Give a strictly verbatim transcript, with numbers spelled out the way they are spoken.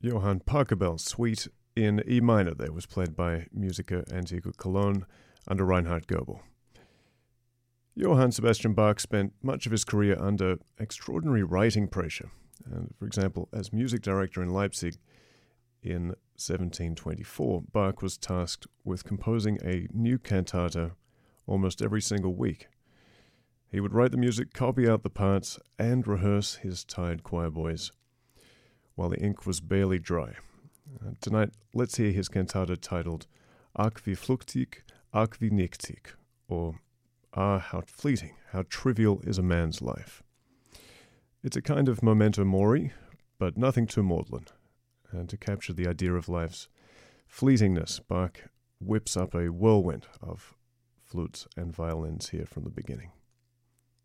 Johann Pachelbel's Suite in E minor there was played by Musica Antiqua Cologne under Reinhard Goebel. Johann Sebastian Bach spent much of his career under extraordinary writing pressure. And for example, as music director in Leipzig in seventeen twenty-four, Bach was tasked with composing a new cantata almost every single week. He would write the music, copy out the parts, and rehearse his tired choir boys while the ink was barely dry. Uh, tonight, let's hear his cantata titled Ach wie flüchtig, ach wie nichtig, or Ah, how fleeting, how trivial is a man's life. It's a kind of memento mori, but nothing too maudlin. And to capture the idea of life's fleetingness, Bach whips up a whirlwind of flutes and violins here from the beginning.